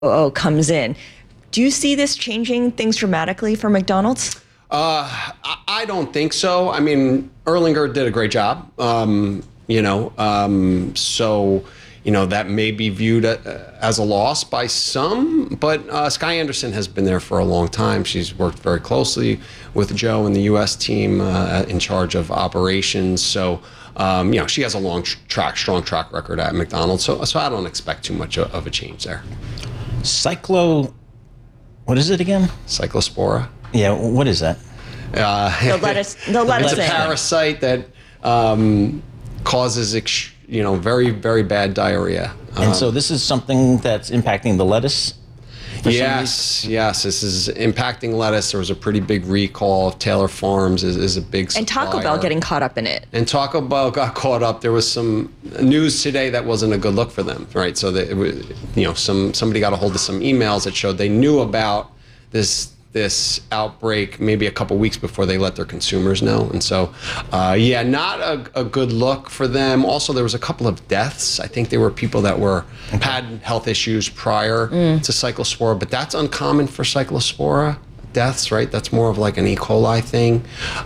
comes in. Do you see this changing things dramatically for McDonald's? I don't think so. I mean, Erlinger did a great job. That may be viewed as a loss by some, but Skye Anderson has been there for a long time. She's worked very closely with Joe and the U.S. team in charge of operations. So, she has a strong track record at McDonald's. So I don't expect too much of a change there. What is it again? Cyclospora. Yeah, what is that? The lettuce. It's a parasite that causes very, very bad diarrhea. And so this is something that's impacting the lettuce? Yes, this is impacting lettuce. There was a pretty big recall. Taylor Farms is a big supplier. And Taco Bell getting caught up in it. And Taco Bell got caught up. There was some news today that wasn't a good look for them, right? So somebody got a hold of some emails that showed they knew about this outbreak maybe a couple weeks before they let their consumers know. And so, not a good look for them. Also, there was a couple of deaths. I think there were people that had health issues prior to Cyclospora, but that's uncommon for Cyclospora deaths, right? That's more of like an E. coli thing.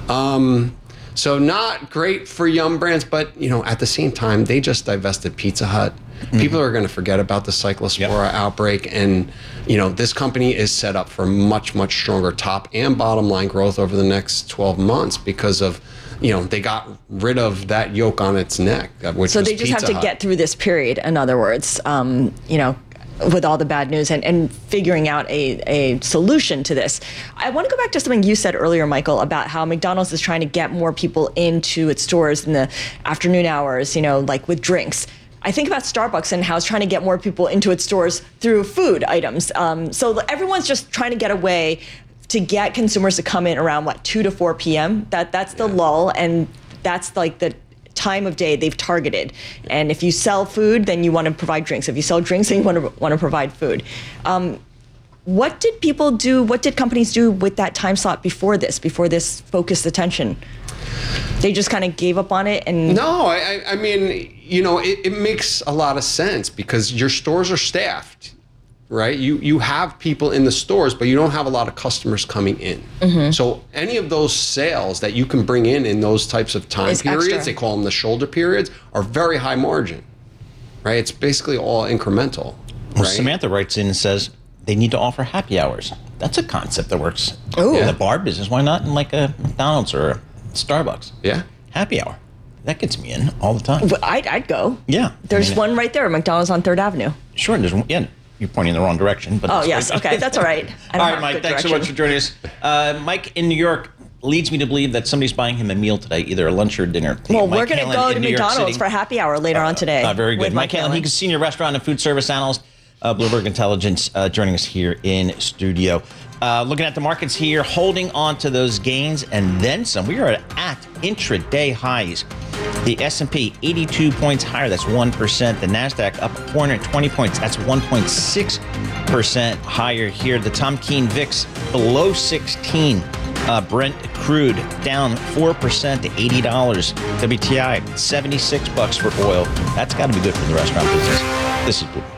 So not great for Yum Brands, but at the same time, they just divested Pizza Hut. People are going to forget about the Cyclospora outbreak, and this company is set up for much, much stronger top and bottom line growth over the next 12 months because of they got rid of that yoke on its neck, which so was they just Pizza have to Hut. get through this period. In other words, with all the bad news and figuring out a solution to this. I want to go back to something you said earlier, Michael, about how McDonald's is trying to get more people into its stores in the afternoon hours, like with drinks. I think about Starbucks and how it's trying to get more people into its stores through food items. So everyone's just trying to get a way to get consumers to come in around 2 to 4 p.m. That's the lull, and that's like the time of day they've targeted. And if you sell food, then you want to provide drinks. If you sell drinks, then you want to provide food. What did people do? What did companies do with that time slot before this focused attention? They just kind of gave up on it? And no, I mean, it makes a lot of sense because your stores are staffed, right? You have people in the stores, but you don't have a lot of customers coming in. Mm-hmm. So any of those sales that you can bring in those types of time periods, extra. They call them the shoulder periods, are very high margin, right? It's basically all incremental. Well, right? Samantha writes in and says they need to offer happy hours. That's a concept that works in the bar business. Why not in like a McDonald's or a Starbucks? Yeah. Happy hour. That gets me in all the time. I'd go. Yeah. There's one right there, McDonald's on 3rd Avenue. Sure. There's one. Yeah. You're pointing in the wrong direction. But yes. Okay. That's all right. All right, Mike. Thanks so much for joining us. Mike in New York leads me to believe that somebody's buying him a meal today, either a lunch or dinner. Well, we're going to go to McDonald's for happy hour later on today. Very good. Mike Hanlon, he's a senior restaurant and food service analyst, Bloomberg Intelligence, joining us here in studio. Looking at the markets here, holding on to those gains and then some. We are at intraday highs. The S&P 82 points higher, that's 1%. The NASDAQ up 420 points, that's 1.6% higher here. The Tom Keene VIX below 16. Brent crude down 4% to $80. WTI $76 for oil. That's got to be good for the restaurant business. This is Bloomberg.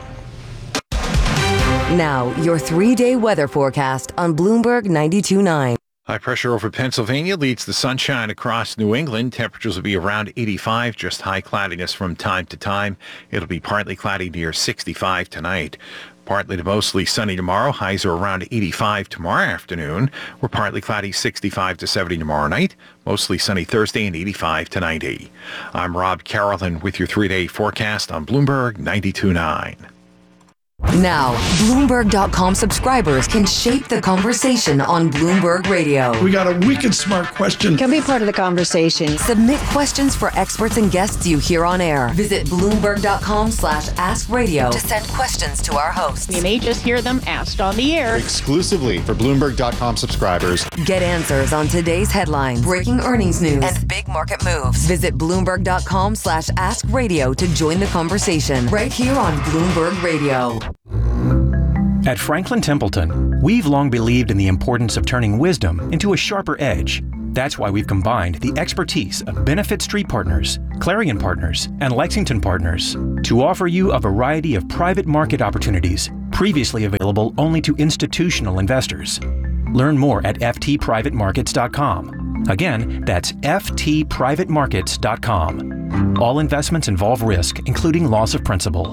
Now, your 3-day weather forecast on Bloomberg 92.9. High pressure over Pennsylvania leads the sunshine across New England. Temperatures will be around 85, just high cloudiness from time to time. It'll be partly cloudy near 65 tonight. Partly to mostly sunny tomorrow. Highs are around 85 tomorrow afternoon. We're partly cloudy 65 to 70 tomorrow night. Mostly sunny Thursday and 85 to 90. I'm Rob Carolyn with your 3-day forecast on Bloomberg 92.9. Now, Bloomberg.com subscribers can shape the conversation on Bloomberg Radio. We got a wicked smart question. Can be part of the conversation. Submit questions for experts and guests you hear on air. Visit Bloomberg.com/AskRadio to send questions to our hosts. You may just hear them asked on the air. Exclusively for Bloomberg.com subscribers. Get answers on today's headlines, breaking earnings news, and big market moves. Visit Bloomberg.com/AskRadio to join the conversation right here on Bloomberg Radio. At Franklin Templeton, we've long believed in the importance of turning wisdom into a sharper edge. That's why we've combined the expertise of Benefit Street Partners, Clarion Partners, and Lexington Partners to offer you a variety of private market opportunities previously available only to institutional investors. Learn more at ftprivatemarkets.com. Again, that's ftprivatemarkets.com. All investments involve risk, including loss of principal.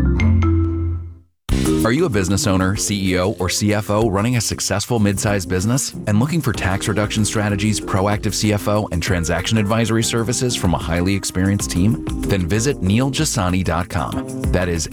Are you a business owner, CEO, or CFO running a successful mid-sized business and looking for tax reduction strategies, proactive CFO, and transaction advisory services from a highly experienced team? Then visit NeilJasani.com. That is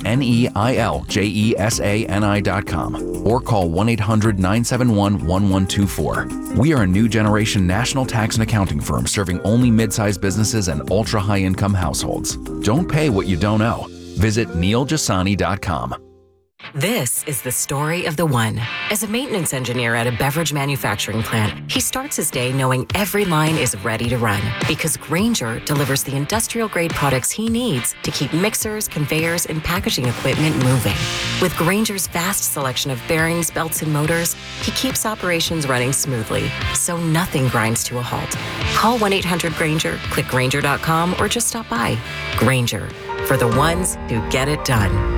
NeilJesani.com. Or call 1-800-971-1124. We are a new generation national tax and accounting firm serving only mid-sized businesses and ultra-high income households. Don't pay what you don't owe. Visit NeilJasani.com. This is the story of the one. As a maintenance engineer at a beverage manufacturing plant, he starts his day knowing every line is ready to run because Grainger delivers the industrial-grade products he needs to keep mixers, conveyors, and packaging equipment moving. With Grainger's vast selection of bearings, belts, and motors, he keeps operations running smoothly, so nothing grinds to a halt. Call 1-800-GRAINGER, click Grainger.com, or just stop by. Grainger, for the ones who get it done.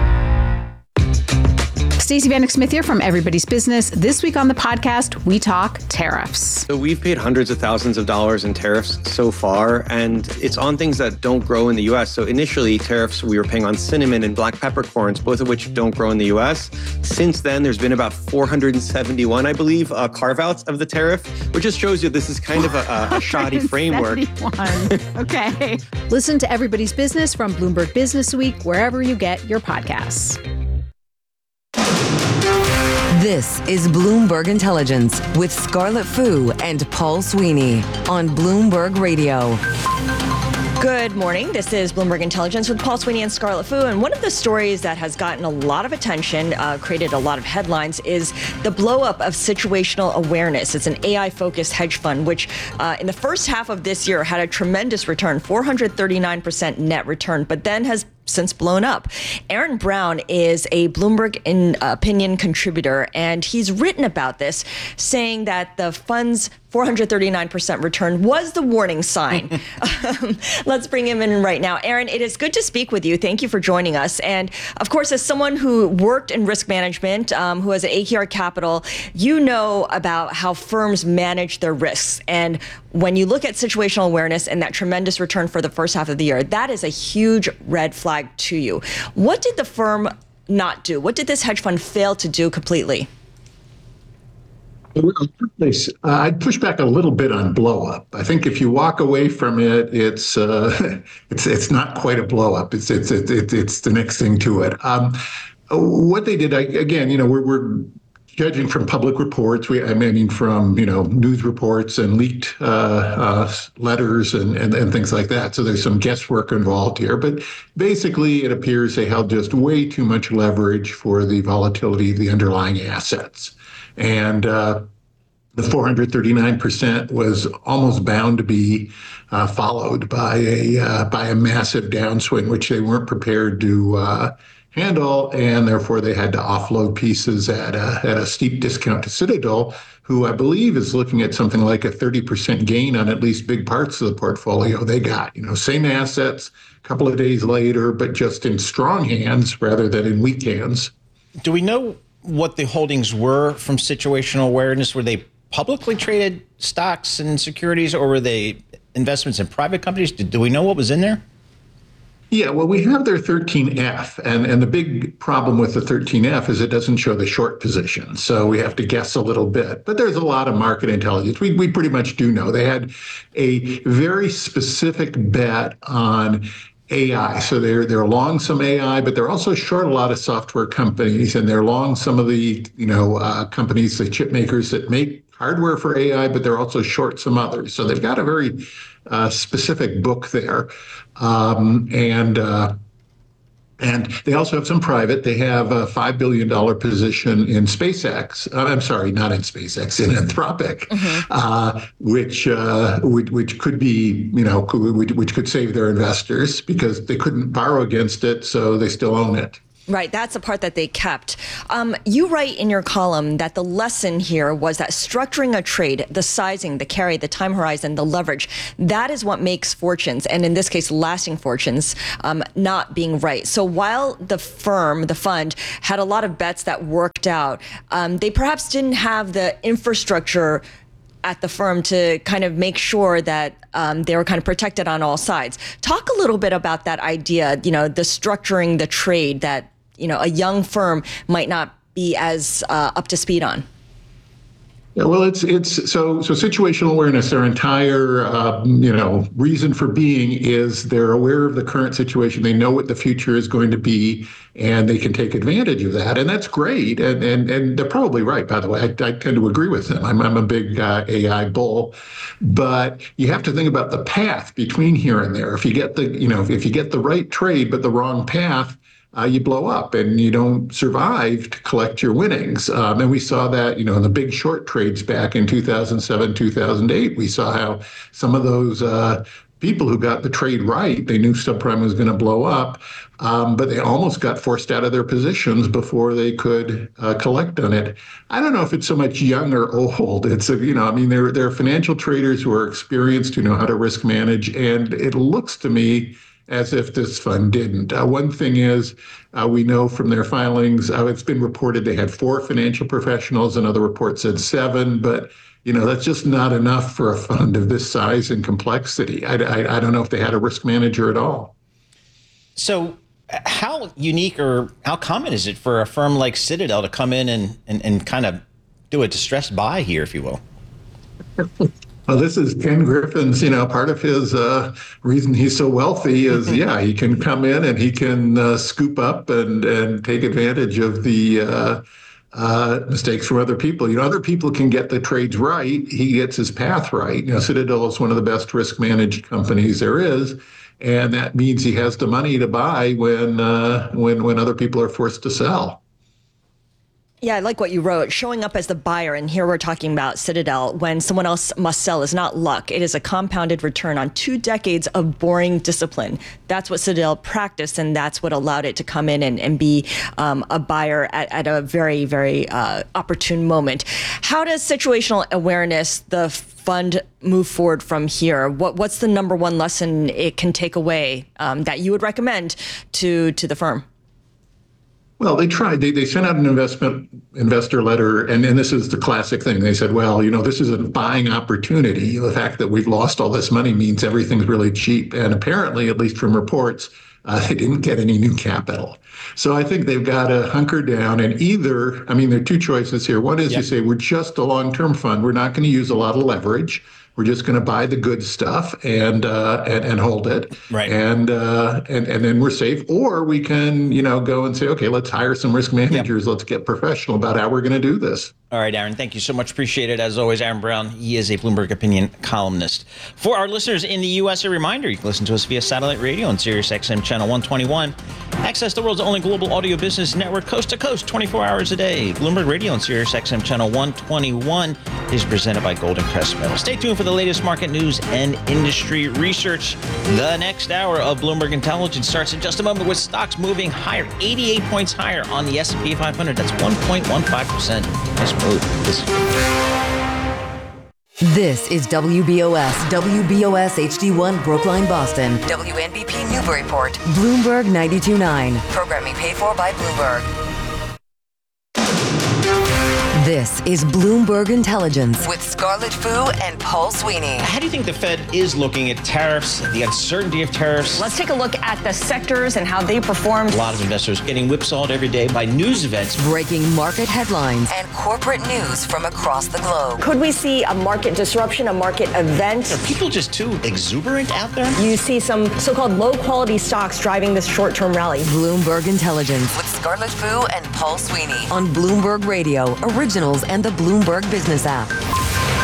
Stacey Vanek Smith here from Everybody's Business. This week on the podcast, we talk tariffs. So we've paid hundreds of thousands of dollars in tariffs so far, and it's on things that don't grow in the U.S. So initially, tariffs we were paying on cinnamon and black peppercorns, both of which don't grow in the U.S. Since then, there's been about 471, I believe, carve-outs of the tariff, which just shows you this is kind of a shoddy framework. Okay. Listen to Everybody's Business from Bloomberg Business Week, wherever you get your podcasts. This is Bloomberg Intelligence with Scarlett Fu and Paul Sweeney on Bloomberg Radio. Good morning. This is Bloomberg Intelligence with Paul Sweeney and Scarlett Fu. And one of the stories that has gotten a lot of attention, created a lot of headlines, is the blow-up of Situational Awareness. It's an AI-focused hedge fund, which in the first half of this year had a tremendous return, 439% net return, but then has since blown up. Aaron Brown is a Bloomberg opinion contributor, and he's written about this, saying that the fund's 439% return was the warning sign. Let's bring him in right now. Aaron, it is good to speak with you. Thank you for joining us. And of course, as someone who worked in risk management, who has an AKR Capital, you know about how firms manage their risks. And when you look at situational awareness and that tremendous return for the first half of the year, that is a huge red flag to you. What did the firm not do? What did this hedge fund fail to do completely? I'd push back a little bit on blow up. I think if you walk away from it, it's not quite a blow up. It's the next thing to it. What they did, we're judging from public reports. From news reports and leaked letters and things like that. So there's some guesswork involved here. But basically, it appears they held just way too much leverage for the volatility of the underlying assets. And the 439% was almost bound to be followed by a massive downswing, which they weren't prepared to handle, and therefore they had to offload pieces at a steep discount to Citadel, who I believe is looking at something like a 30% gain on at least big parts of the portfolio they got. Same assets, a couple of days later, but just in strong hands rather than in weak hands. Do we know what the holdings were from Situational Awareness? Were they publicly traded stocks and securities, or were they investments in private companies? Do we know what was in there? Yeah, well, we have their 13F, and the big problem with the 13F is it doesn't show the short position, so we have to guess a little bit. But there's a lot of market intelligence. We pretty much do know. They had a very specific bet on AI. So they're long some AI, but they're also short a lot of software companies, and they're long some of the companies, the chip makers that make hardware for AI, but they're also short some others. So they've got a very specific book there, and they also have some private. They have a $5 billion position in SpaceX. I'm sorry, not in SpaceX, in Anthropic, which could be, which could save their investors because they couldn't borrow against it, so they still own it. Right, that's the part that they kept. You write in your column that the lesson here was that structuring a trade, the sizing, the carry, the time horizon, the leverage, that is what makes fortunes, and in this case, lasting fortunes, not being right. So while the firm, the fund, had a lot of bets that worked out, they perhaps didn't have the infrastructure at the firm to kind of make sure that they were kind of protected on all sides. Talk a little bit about that idea, the structuring the trade that, a young firm might not be as up to speed on. Yeah, well, it's so situational awareness. Their entire reason for being is they're aware of the current situation. They know what the future is going to be, and they can take advantage of that, and that's great. And they're probably right. By the way, I tend to agree with them. I'm a big AI bull, but you have to think about the path between here and there. If you get if you get the right trade but the wrong path, you blow up and you don't survive to collect your winnings. And we saw that, in the big short trades back in 2007, 2008. We saw how some of those people who got the trade right, they knew subprime was going to blow up, but they almost got forced out of their positions before they could collect on it. I don't know if it's so much young or old. It's, there are financial traders who are experienced, who know how to risk manage. And it looks to me as if this fund didn't. One thing is, we know from their filings, it's been reported they had 4 financial professionals. Another report said 7, but that's just not enough for a fund of this size and complexity. I don't know if they had a risk manager at all. So how unique or how common is it for a firm like Citadel to come in and kind of do a distressed buy here, if you will? Well, this is Ken Griffin's, part of his reason he's so wealthy is, he can come in and he can scoop up and take advantage of the mistakes from other people. Other people can get the trades right. He gets his path right. Citadel is one of the best risk managed companies there is. And that means he has the money to buy when other people are forced to sell. Yeah, I like what you wrote. Showing up as the buyer, and here we're talking about Citadel, when someone else must sell is not luck. It is a compounded return on 2 decades of boring discipline. That's what Citadel practiced, and that's what allowed it to come in and be a buyer at a very, very opportune moment. How does situational awareness, the fund, move forward from here? What's the number one lesson it can take away that you would recommend to the firm? Well, they tried. They sent out an investor letter, and this is the classic thing. They said, well, this is a buying opportunity. The fact that we've lost all this money means everything's really cheap. And apparently, at least from reports, they didn't get any new capital. So I think they've got to hunker down and there are 2 choices here. One is you say, we're just a long-term fund. We're not going to use a lot of leverage. We're just going to buy the good stuff and hold it, right? And then we're safe. Or we can, go and say, okay, let's hire some risk managers. Let's get professional about how we're going to do this. All right, Aaron, thank you so much. Appreciate it. As always, Aaron Brown, he is a Bloomberg Opinion columnist. For our listeners in the U.S., a reminder, you can listen to us via satellite radio on Sirius XM Channel 121. Access the world's only global audio business network, coast to coast, 24 hours a day. Bloomberg Radio on Sirius XM Channel 121 is presented by Golden Crest Metal. Stay tuned for the latest market news and industry research. The next hour of Bloomberg Intelligence starts in just a moment with stocks moving higher, 88 points higher on the S&P 500. That's 1.15%. Nice move. This is WBOS HD1 Brookline, Boston. WNBP Newburyport. Bloomberg 92.9. Programming paid for by Bloomberg. This is Bloomberg Intelligence with Scarlett Fu and Paul Sweeney. How do you think the Fed is looking at tariffs, the uncertainty of tariffs? Let's take a look at the sectors and how they performed. A lot of investors getting whipsawed every day by news events. Breaking market headlines and corporate news from across the globe. Could we see a market disruption, a market event? Are people just too exuberant out there? You see some so-called low-quality stocks driving this short-term rally. Bloomberg Intelligence with Scarlett Fu and Paul Sweeney on Bloomberg Radio, originals, and the Bloomberg Business app.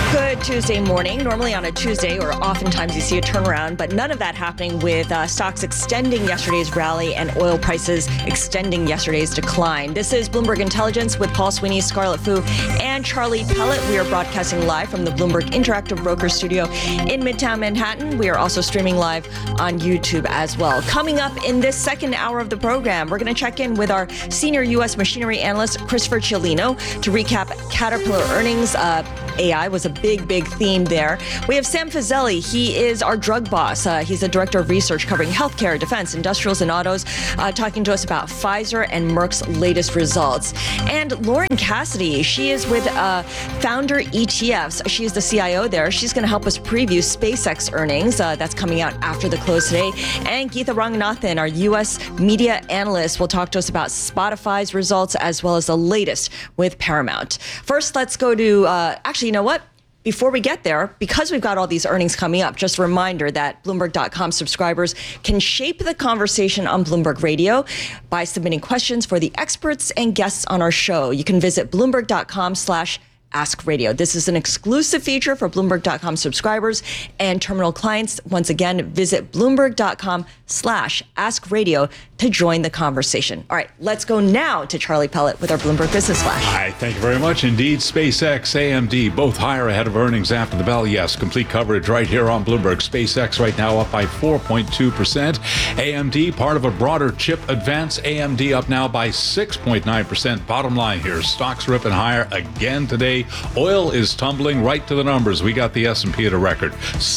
Good Tuesday morning. Normally on a Tuesday, or oftentimes you see a turnaround, but none of that happening with stocks extending yesterday's rally and oil prices extending yesterday's decline. This is Bloomberg Intelligence with Paul Sweeney, Scarlett Fu, and Charlie Pellet. We are broadcasting live from the Bloomberg Interactive Broker Studio in Midtown Manhattan. We are also streaming live on YouTube as well. Coming up in this second hour of the program, we're going to check in with our senior U.S. machinery analyst, Christopher Ciolino, to recap Caterpillar earnings. AI was a big theme there. We have Sam Fazeli. He is our drug boss. He's the director of research covering healthcare, defense, industrials, and autos, talking to us about Pfizer and Merck's latest results. And Lauren Cassidy, she is with Founder ETFs. She is the CIO there. She's going to help us preview SpaceX earnings. That's coming out after the close today. And Geetha Ranganathan, our U.S. media analyst, will talk to us about Spotify's results as well as the latest with Paramount. First, let's go to, actually, you know what? Before we get there, because we've got all these earnings coming up, just a reminder that Bloomberg.com subscribers can shape the conversation on Bloomberg Radio by submitting questions for the experts and guests on our show. You can visit Bloomberg.com/Ask Radio. This is an exclusive feature for Bloomberg.com subscribers and terminal clients. Once again, visit Bloomberg.com/Ask Radio to join the conversation. All right, let's go now to Charlie Pellet with our Bloomberg Business Flash. Hi, thank you very much indeed. SpaceX, AMD, both higher ahead of earnings after the bell. Yes, complete coverage right here on Bloomberg. SpaceX right now up by 4.2%. AMD, part of a broader chip advance. AMD up now by 6.9%. Bottom line here, stocks ripping higher again today. Oil is tumbling right to the numbers. We got the S&P at a record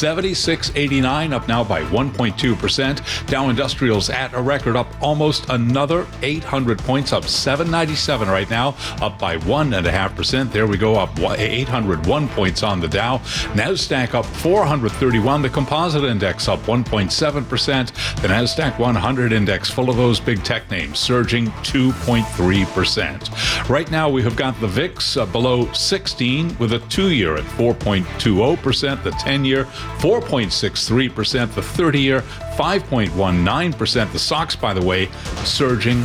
76.89, up now by 1.2%. Dow Industrials at a record, up almost another 800 points, up 797 right now, up by 1.5%. There we go, up 801 points on the Dow. NASDAQ up 431. The composite index up 1.7%. The NASDAQ 100 index, full of those big tech names, surging 2.3%. Right now we have got the VIX below 16 with a 2-year at 4.20%, the 10-year 4.63%, the 30-year 5.19%. The stocks, by the way, surging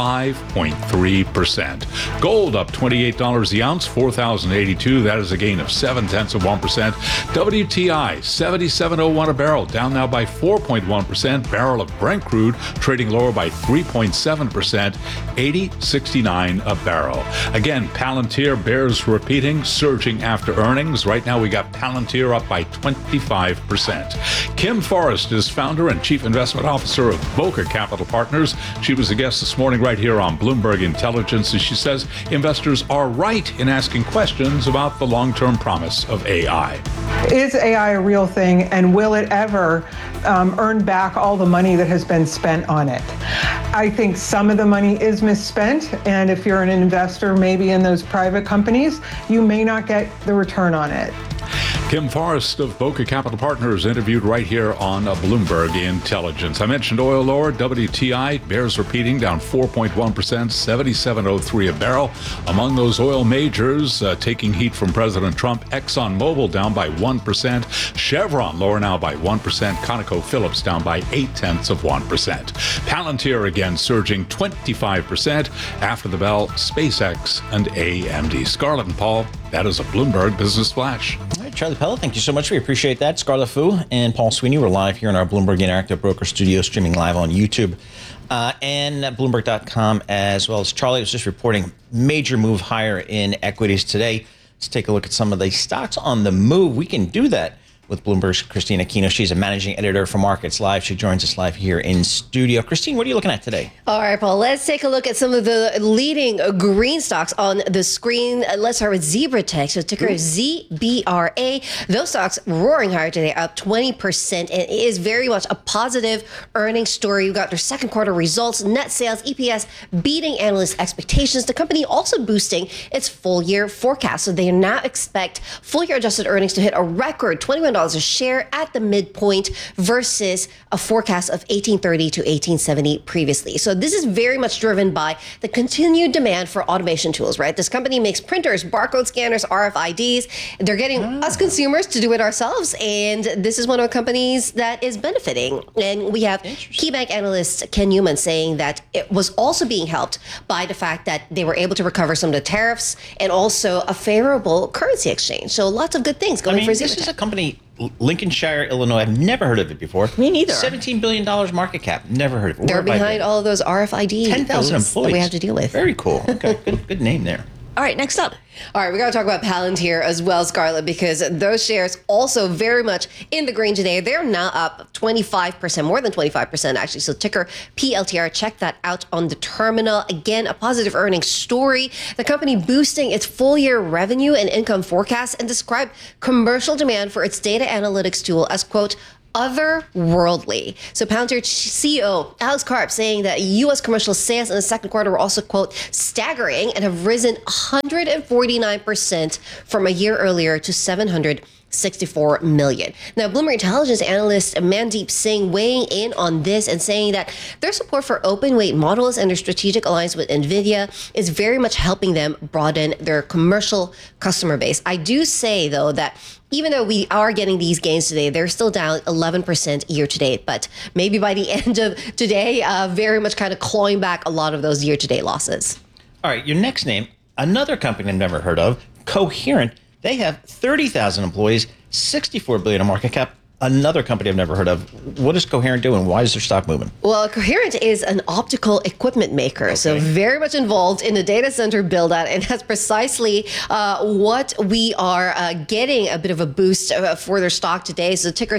5.3%. Gold up $28 the ounce, $4,082. That is a gain of 0.7%. WTI, $77.01 a barrel, down now by 4.1%. Barrel of Brent crude trading lower by 3.7%, $80.69 a barrel. Again, Palantir bears repeating, surging after earnings. Right now we got Palantir up by 25%. Kim Forrest is founder and chief investment officer of Boca Capital Partners. She was a guest this morning right here on Bloomberg Intelligence, as she says investors are right in asking questions about the long-term promise of AI. Is AI a real thing, and will it ever earn back all the money that has been spent on it? I think some of the money is misspent, and if you're an investor maybe in those private companies, you may not get the return on it. Kim Forrest of Boca Capital Partners interviewed right here on Bloomberg Intelligence. I mentioned oil lower. WTI bears repeating, down 4.1%, $77.03 a barrel. Among those oil majors taking heat from President Trump, ExxonMobil down by 1%. Chevron lower now by 1%. ConocoPhillips down by 0.8%. Palantir again surging 25%. After the bell, SpaceX and AMD. Scarlett and Paul, that is a Bloomberg Business Flash. All right, Charlie Pellet, thank you so much. We appreciate that. Scarlett Fu and Paul Sweeney, we're live here in our Bloomberg Interactive Broker Studio, streaming live on YouTube and Bloomberg.com, as well as Charlie was just reporting major move higher in equities today. Let's take a look at some of the stocks on the move. We can do that with Bloomberg's Christine Aquino. She's a managing editor for Markets Live. She joins us live here in studio. Christine, what are you looking at today? All right, Paul, let's take a look at some of the leading green stocks on the screen. Let's start with ZebraTech, so ticker ZBRA. Those stocks roaring higher today, up 20%, and it is very much a positive earnings story. We've got their second quarter results, net sales, EPS beating analyst expectations. The company also boosting its full year forecast, so they now expect full year adjusted earnings to hit a record $21 $18 a share at the midpoint versus a forecast of $18.30 to $18.70 previously. So this is very much driven by the continued demand for automation tools, right? This company makes printers, barcode scanners, RFIDs. They're getting us consumers to do it ourselves. And this is one of the companies that is benefiting. And we have KeyBank analyst Ken Newman saying that it was also being helped by the fact that they were able to recover some of the tariffs and also a favorable currency exchange. So lots of good things going for This is a company, Lincolnshire, Illinois. I've never heard of it before. Me neither. $17 billion market cap. Never heard of it. They're behind all of those RFID 10,000 employees that we have to deal with. Very cool. Okay, good name there. All right, next up. All right, we got to talk about Palantir as well, Scarlett, because those shares also very much in the green today. They're now up 25%, more than 25% actually. So ticker PLTR, check that out on the terminal. Again, a positive earnings story. The company boosting its full year revenue and income forecast and described commercial demand for its data analytics tool as, quote, otherworldly. So Palantir CEO Alex Karp saying that U.S. commercial sales in the second quarter were also, quote, staggering and have risen 149% from a year earlier to 764 million. Now, Bloomberg Intelligence analyst Mandeep Singh weighing in on this and saying that their support for open weight models and their strategic alliance with NVIDIA is very much helping them broaden their commercial customer base. I do say, though, that even though we are getting these gains today, they're still down 11% year to date. But maybe by the end of today, very much kind of clawing back a lot of those year to date losses. All right, your next name, another company I've never heard of, Coherent. They have 30,000 employees, 64 billion in market cap. Another company I've never heard of. What is Coherent doing? Why is their stock moving? Well, Coherent is an optical equipment maker, so very much involved in the data center build out, and that's precisely what we are getting a bit of a boost for their stock today. So ticker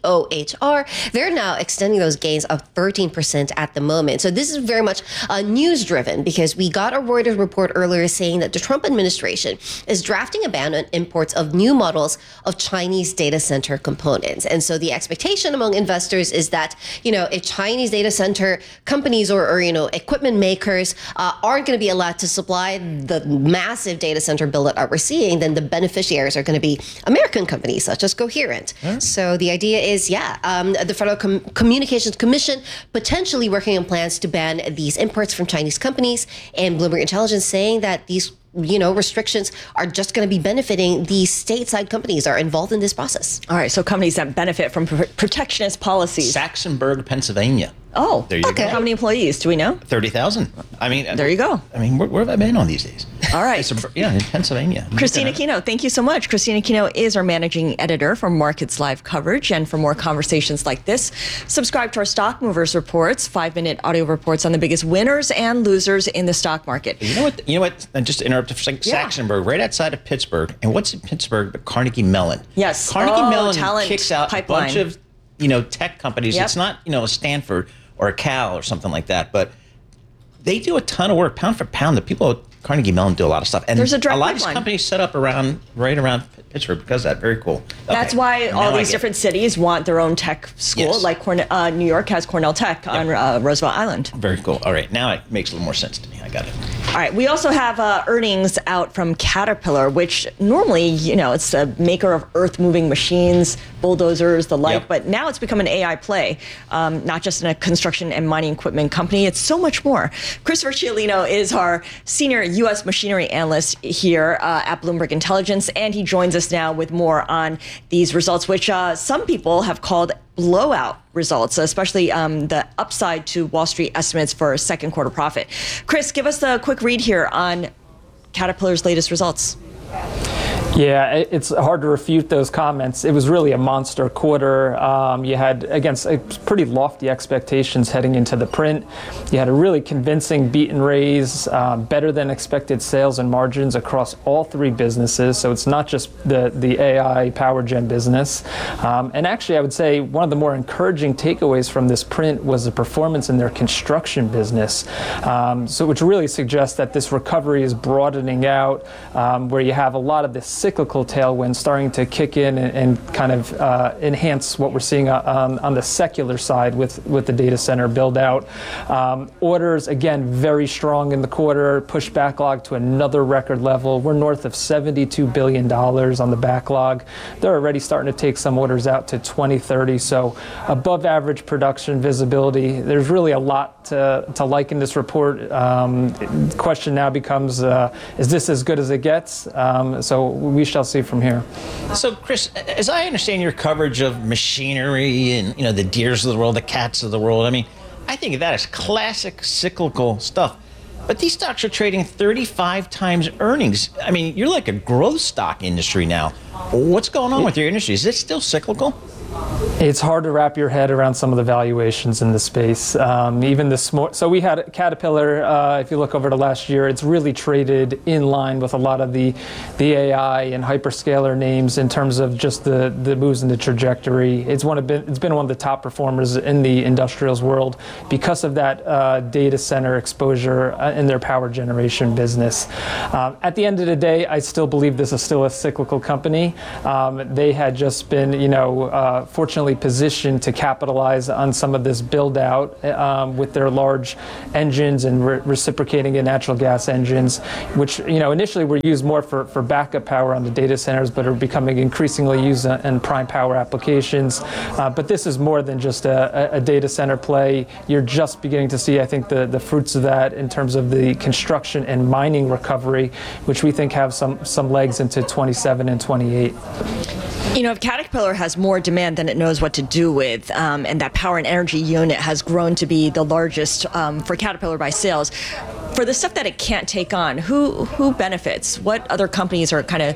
COHR, they're now extending those gains of 13% at the moment. So this is very much news driven because we got a Reuters report earlier saying that the Trump administration is drafting a ban on imports of new models of Chinese data center components. And so the expectation among investors is that, if Chinese data center companies or equipment makers aren't going to be allowed to supply the massive data center build that we're seeing, then the beneficiaries are going to be American companies such as Coherent. So the idea is, the Federal Communications Commission potentially working on plans to ban these imports from Chinese companies, and Bloomberg Intelligence saying that these restrictions are just going to be benefiting the stateside companies that are involved in this process. All right, so companies that benefit from protectionist policies. Saxonburg, Pennsylvania. Oh, there you go. How many employees do we know? 30,000. I mean, there you go. I mean, where have I been on these days? All right. In Pennsylvania. Christina Kino, thank you so much. Christina Kino is our managing editor for Markets Live coverage. And for more conversations like this, subscribe to our Stock Movers reports, 5-minute audio reports on the biggest winners and losers in the stock market. You know what? And just to interrupt for a second, Saxonburg, right outside of Pittsburgh. And what's in Pittsburgh? But Carnegie Mellon. Yes. Carnegie Mellon kicks out pipeline. A bunch of tech companies. It's not a Stanford or a Cal or something like that, but they do a ton of work, pound for pound. The people at Carnegie Mellon do a lot of stuff, and there's a lot pipeline. of these companies set up right around Pittsburgh because of that. Very cool. That's why all these different cities want their own tech school. Yes. Like New York has Cornell Tech on Roosevelt Island. Very cool. All right, now it makes a little more sense to me. I got it. All right, we also have earnings out from Caterpillar, which normally, it's a maker of earth-moving machines, bulldozers, the like, but now it's become an AI play, not just in a construction and mining equipment company. It's so much more. Christopher Cialino is our senior U.S. machinery analyst here at Bloomberg Intelligence, and he joins us now with more on these results, which some people have called blowout results, especially the upside to Wall Street estimates for second quarter profit. Chris, give us the quick read here on Caterpillar's latest results. Yeah, it's hard to refute those comments. It was really a monster quarter. You had, against pretty lofty expectations heading into the print. You had a really convincing beat and raise, better than expected sales and margins across all three businesses. So it's not just the AI power gen business. And actually, I would say one of the more encouraging takeaways from this print was the performance in their construction business. Which really suggests that this recovery is broadening out, where you have a lot of this cyclical tailwinds starting to kick in and kind of enhance what we're seeing on the secular side with the data center build out. Orders, again, very strong in the quarter, pushed backlog to another record level. We're north of $72 billion on the backlog. They're already starting to take some orders out to 2030, so above average production visibility. There's really a lot to like in this report. The question now becomes, is this as good as it gets? So we shall see from here. So, Chris, as I understand your coverage of machinery and the Deeres of the world, the Cats of the world, I mean, I think of that as classic cyclical stuff. But these stocks are trading 35 times earnings. I mean, you're like a growth stock industry now. What's going on with your industry? Is it still cyclical? It's hard to wrap your head around some of the valuations in the space. Even this morning, so we had Caterpillar. If you look over the last year, it's really traded in line with a lot of the AI and hyperscaler names in terms of just the moves in the trajectory. It's been one of the top performers in the industrials world because of that data center exposure in their power generation business. At the end of the day, I still believe this is still a cyclical company. They had just been, fortunately positioned to capitalize on some of this build out with their large engines and reciprocating in natural gas engines, which initially were used more for backup power on the data centers, but are becoming increasingly used in prime power applications. But this is more than just a data center play. You're just beginning to see, I think, the fruits of that in terms of the construction and mining recovery, which we think have some legs into 27 and 28. If Caterpillar has more demand than it knows what to do with, and that power and energy unit has grown to be the largest for Caterpillar by sales, for the stuff that it can't take on, who benefits? What other companies are kind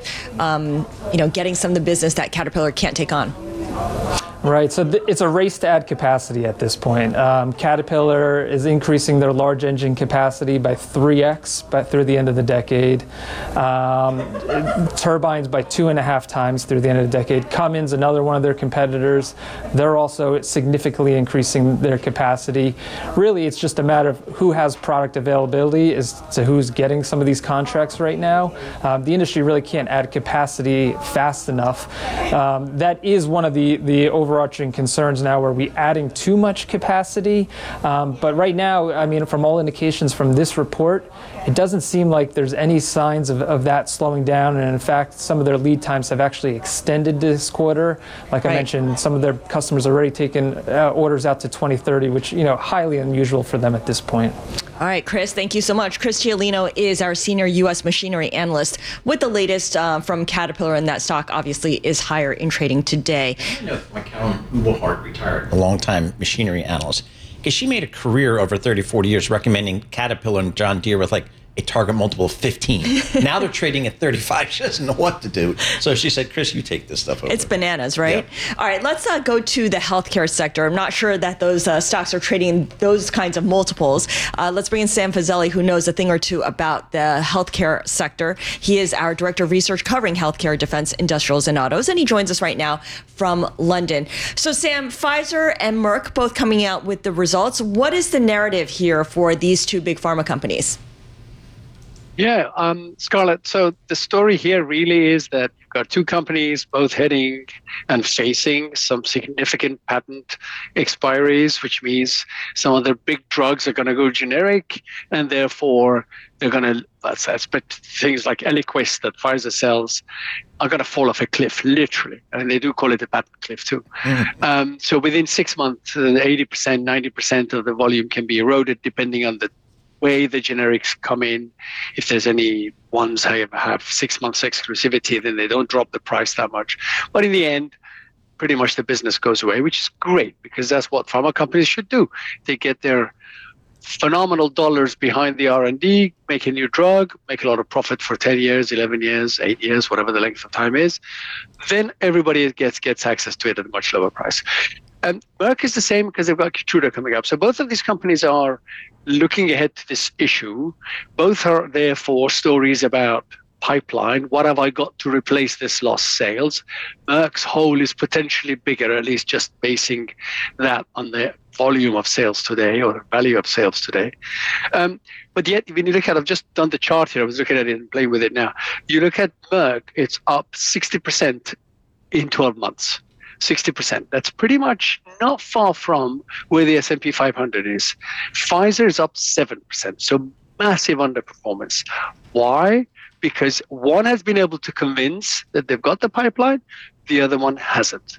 of, getting some of the business that Caterpillar can't take on? Right, so it's a race to add capacity at this point. Caterpillar is increasing their large engine capacity by 3x through the end of the decade. Turbines by 2.5 times through the end of the decade. Cummins, another one of their competitors, they're also significantly increasing their capacity. Really, it's just a matter of who has product availability as to who's getting some of these contracts right now. The industry really can't add capacity fast enough. That is one of the overarching concerns now. Are we adding too much capacity? But right now, I mean, from all indications from this report, it doesn't seem like there's any signs of that slowing down. And in fact, some of their lead times have actually extended this quarter. Like I mentioned, some of their customers are already taking orders out to 2030, which, highly unusual for them at this point. All right, Chris, thank you so much. Chris Giolino is our senior U.S. machinery analyst with the latest from Caterpillar, and that stock obviously is higher in trading today. Carolyn Ublehart retired, a longtime machinery analyst, because she made a career over 30, 40 years recommending Caterpillar and John Deere with like a target multiple of 15. Now they're trading at 35. She doesn't know what to do. So she said, Chris, you take this stuff over. It's bananas, right? Yeah. All right, let's go to the healthcare sector. I'm not sure that those stocks are trading those kinds of multiples. Let's bring in Sam Fazeli, who knows a thing or two about the healthcare sector. He is our director of research covering healthcare, defense, industrials, and autos, and he joins us right now from London. So Sam, Pfizer and Merck both coming out with the results. What is the narrative here for these two big pharma companies? Yeah, Scarlett, so the story here really is that you've got two companies both heading and facing some significant patent expiries, which means some of their big drugs are going to go generic, and therefore they're going to, things like Eliquis that Pfizer sells are going to fall off a cliff, literally. And they do call it a patent cliff too. So within 6 months, 80%, 90% of the volume can be eroded depending on the way the generics come in. If there's any ones have 6 months exclusivity, then they don't drop the price that much. But in the end, pretty much the business goes away, which is great because that's what pharma companies should do. They get their phenomenal dollars behind the R&D, make a new drug, make a lot of profit for 10 years, 11 years, 8 years, whatever the length of time is. Then everybody gets access to it at a much lower price. And Merck is the same because they've got Keytruda coming up. So both of these companies are looking ahead to this issue. Both are therefore stories about pipeline. What have I got to replace this lost sales? Merck's hole is potentially bigger, at least just basing that on the volume of sales today or the value of sales today. But yet, when you look at, I've just done the chart here, I was looking at it and playing with it now. You look at Merck, it's up 60% in 12 months. 60%. That's pretty much not far from where the S&P 500 is. Pfizer is up 7%. So massive underperformance. Why? Because one has been able to convince that they've got the pipeline, the other one hasn't.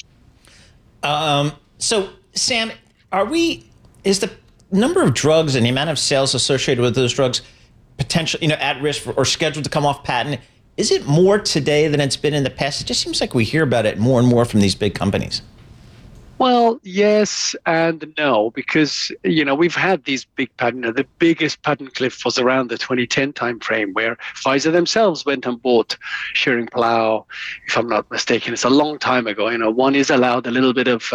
So, Sam, is the number of drugs and the amount of sales associated with those drugs potentially, at risk or scheduled to come off patent? Is it more today than it's been in the past? It just seems like we hear about it more and more from these big companies. Well, yes and no, because, we've had these big patents. The biggest patent cliff was around the 2010 timeframe, where Pfizer themselves went and bought Schering-Plough, if I'm not mistaken. It's a long time ago. One is allowed a little bit of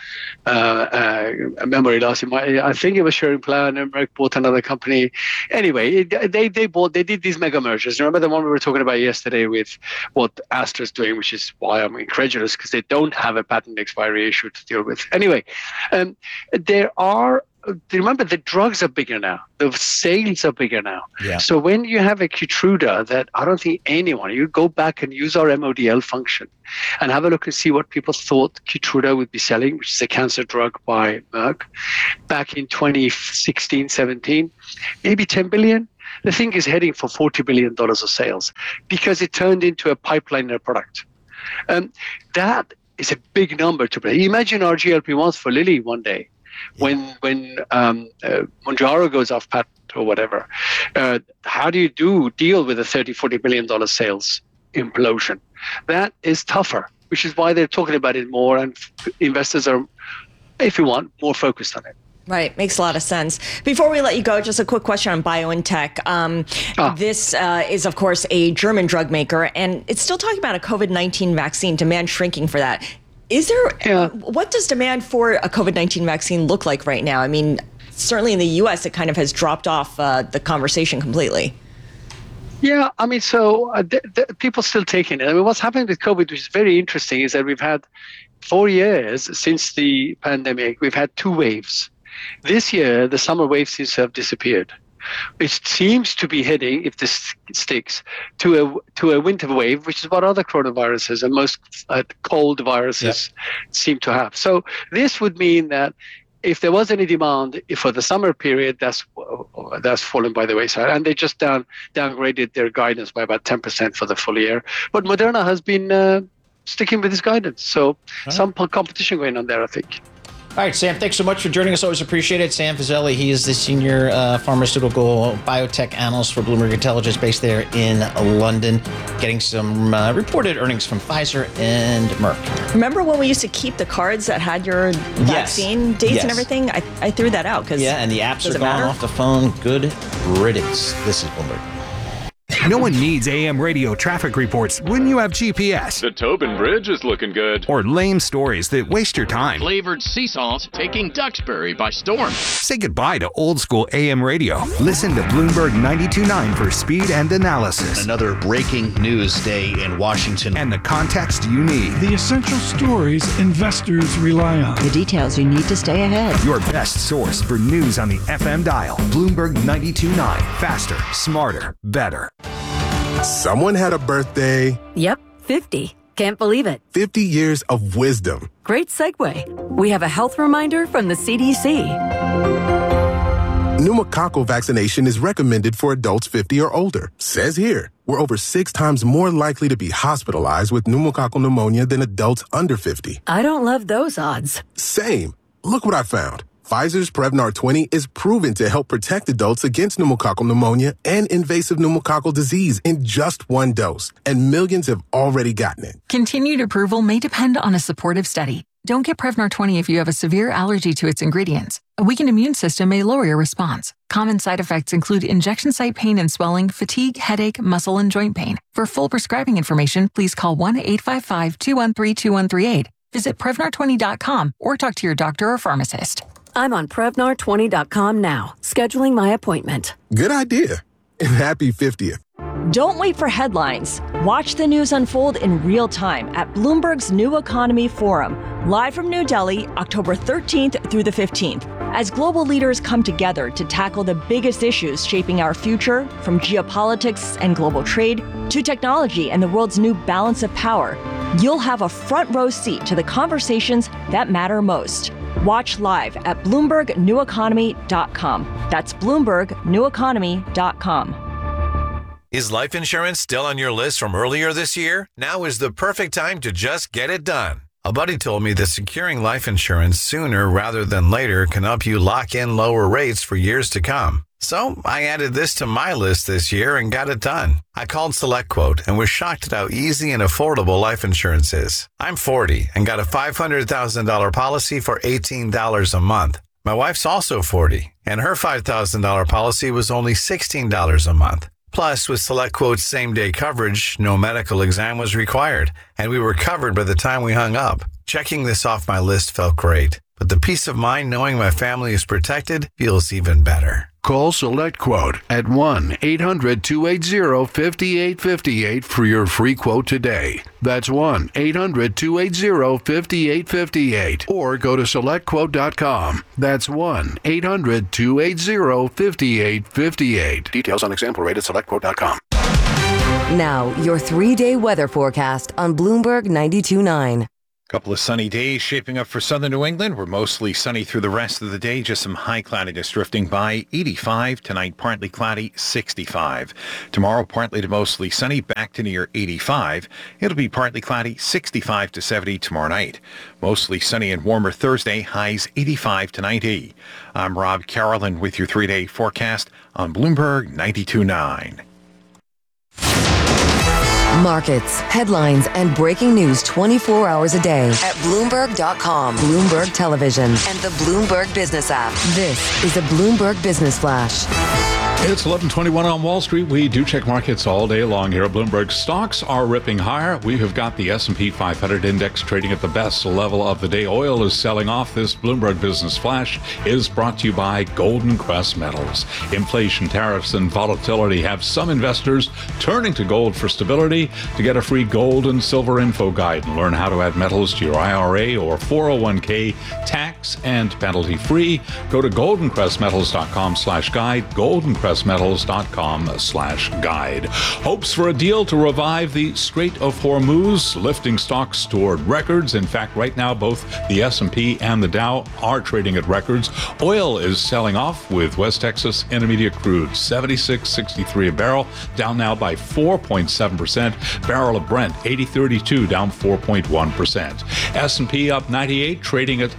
memory loss. I think it was Schering-Plough, and then Merck bought another company. Anyway, they did these mega mergers. Remember the one we were talking about yesterday with what Astra's doing, which is why I'm incredulous, because they don't have a patent expiry issue to deal with. Anyway, remember, the drugs are bigger now. The sales are bigger now. Yeah. So when you have a Keytruda that I don't think you go back and use our MODL function and have a look and see what people thought Keytruda would be selling, which is a cancer drug by Merck, back in 2016, 17, maybe 10 billion. The thing is heading for $40 billion of sales because it turned into a pipeline product. That is a big number to play. Imagine our GLP-1s for Lilly one day. When Mounjaro goes off patent or whatever, how do you deal with a $30-40 billion sales implosion? That is tougher, which is why they're talking about it more, and investors are, if you want, more focused on it. Right. Makes a lot of sense. Before we let you go, just a quick question on BioNTech. This is, of course, a German drug maker, and it's still talking about a COVID-19 vaccine, demand shrinking for that. What does demand for a COVID-19 vaccine look like right now? I mean, certainly in the U.S., it kind of has dropped off the conversation completely. Yeah, I mean, so people still taking it. I mean, what's happening with COVID, which is very interesting, is that we've had 4 years since the pandemic, we've had 2 waves. This year, the summer wave seems to have disappeared. It seems to be heading, if this sticks, to a winter wave, which is what other coronaviruses and most cold viruses seem to have. So this would mean that if there was any demand for the summer period, that's fallen by the wayside. And they just downgraded their guidance by about 10% for the full year. But Moderna has been sticking with his guidance. So some competition going on there, I think. All right, Sam, thanks so much for joining us. Always appreciate it. Sam Fazeli, he is the senior pharmaceutical biotech analyst for Bloomberg Intelligence based there in London, getting some reported earnings from Pfizer and Merck. Remember when we used to keep the cards that had your vaccine dates and everything? I threw that out because and the apps are gone off the phone. Good riddance. This is Bloomberg. No one needs AM radio traffic reports when you have GPS. The Tobin Bridge is looking good. Or lame stories that waste your time. Flavored sea salt taking Duxbury by storm. Say goodbye to old school AM radio. Listen to Bloomberg 92.9 for speed and analysis. Another breaking news day in Washington. And the context you need. The essential stories investors rely on. The details you need to stay ahead. Your best source for news on the FM dial. Bloomberg 92.9. Faster, smarter, better. Someone had a birthday. Yep, 50. Can't believe it. 50 years of wisdom. Great segue. We have a health reminder from the CDC. Pneumococcal vaccination is recommended for adults 50 or older. Says here, we're over 6 times more likely to be hospitalized with pneumococcal pneumonia than adults under 50. I don't love those odds. Same. Look what I found. Pfizer's Prevnar 20 is proven to help protect adults against pneumococcal pneumonia and invasive pneumococcal disease in just 1 dose, and millions have already gotten it. Continued approval may depend on a supportive study. Don't get Prevnar 20 if you have a severe allergy to its ingredients. A weakened immune system may lower your response. Common side effects include injection site pain and swelling, fatigue, headache, muscle, and joint pain. For full prescribing information, please call 1-855-213-2138. Visit Prevnar20.com or talk to your doctor or pharmacist. I'm on Prevnar20.com now, scheduling my appointment. Good idea. And happy 50th. Don't wait for headlines. Watch the news unfold in real time at Bloomberg's New Economy Forum, live from New Delhi, October 13th through the 15th, as global leaders come together to tackle the biggest issues shaping our future, from geopolitics and global trade to technology and the world's new balance of power. You'll have a front row seat to the conversations that matter most. Watch live at BloombergNewEconomy.com. That's BloombergNewEconomy.com. Is life insurance still on your list from earlier this year? Now is the perfect time to just get it done. A buddy told me that securing life insurance sooner rather than later can help you lock in lower rates for years to come. So I added this to my list this year and got it done. I called SelectQuote and was shocked at how easy and affordable life insurance is. I'm 40 and got a $500,000 policy for $18 a month. My wife's also 40 and her $5,000 policy was only $16 a month. Plus, with SelectQuote's same-day coverage, no medical exam was required, and we were covered by the time we hung up. Checking this off my list felt great, but the peace of mind knowing my family is protected feels even better. Call SelectQuote at 1-800-280-5858 for your free quote today. That's 1-800-280-5858. Or go to SelectQuote.com. That's 1-800-280-5858. Details on example rate at SelectQuote.com. Now, your 3-day weather forecast on Bloomberg 92.9. Couple of sunny days shaping up for southern New England. We're mostly sunny through the rest of the day. Just some high cloudiness drifting by. 85 tonight, partly cloudy, 65. Tomorrow, partly to mostly sunny, back to near 85. It'll be partly cloudy, 65 to 70 tomorrow night. Mostly sunny and warmer Thursday, highs 85 to 90. I'm Rob Carolan with your 3-day forecast on Bloomberg 92.9. Markets, headlines, and breaking news 24 hours a day at Bloomberg.com, Bloomberg Television, and the Bloomberg Business app. This is a Bloomberg Business Flash. It's 11:21 on Wall Street. We do check markets all day long here at Bloomberg. Stocks are ripping higher. We have got the S&P 500 index trading at the best level of the day. Oil is selling off. This Bloomberg Business Flash is brought to you by Golden Crest Metals. Inflation, tariffs, and volatility have some investors turning to gold for stability. To get a free gold and silver info guide and learn how to add metals to your IRA or 401k tax and penalty free, go to goldencrestmetals.com/guide. goldencrestmetals.com/guide. Hopes for a deal to revive the Strait of Hormuz, lifting stocks toward records. In fact, right now, both the S&P and the Dow are trading at records. Oil is selling off with West Texas Intermediate crude, $76.63 a barrel, down now by 4.7%. Barrel of Brent, $80.32, down 4.1%. S&P up 98, trading at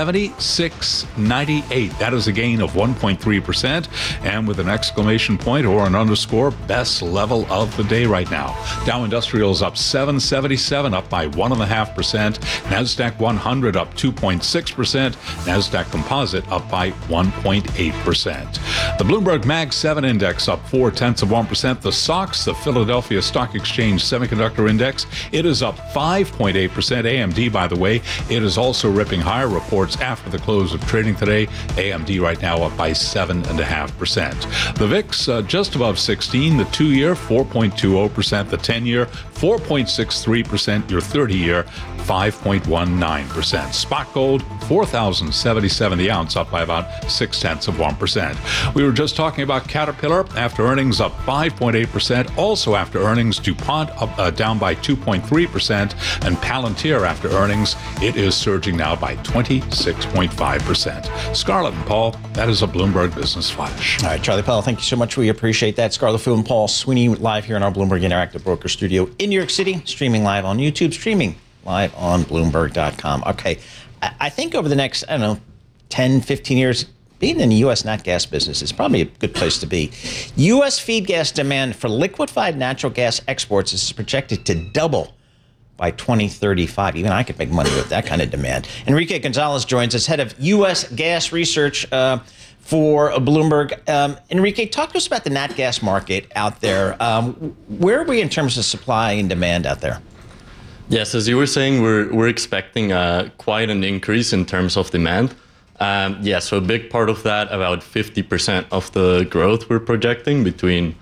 76.98. That is a gain of 1.3%. And with an exclamation point or an underscore, best level of the day right now. Dow Industrials up 777, up by 1.5%. NASDAQ 100 up 2.6%. NASDAQ Composite up by 1.8%. The Bloomberg Mag 7 Index up 0.4%. The SOX, the Philadelphia Stock Exchange Semiconductor Index, it is up 5.8%. AMD, by the way, it is also ripping higher. Reports after the close of trading today. AMD right now up by 7.5%. The VIX just above 16. The 2-year 4.20%. The 10-year 4.63%. Your 30-year 5.19%. Spot gold, $4,077 the ounce, up by about 0.6%. We were just talking about Caterpillar after earnings up 5.8%. Also after earnings, DuPont up, down by 2.3%, and Palantir after earnings, it is surging now by 26.5%. Scarlett and Paul, that is a Bloomberg Business Flash. All right, Charlie Powell, thank you so much. We appreciate that. Scarlett Fu and Paul Sweeney live here in our Bloomberg Interactive Broker Studio in New York City, streaming live on YouTube, streaming live on Bloomberg.com. Okay, I think over the next, 10, 15 years, being in the U.S. nat gas business is probably a good place to be. U.S. feed gas demand for liquefied natural gas exports is projected to double by 2035. Even I could make money with that kind of demand. Enrique Gonzalez joins us, head of U.S. gas research for Bloomberg. Enrique, talk to us about the nat gas market out there. Where are we in terms of supply and demand out there? Yes, as you were saying, we're expecting quite an increase in terms of demand. So a big part of that, about 50% of the growth we're projecting between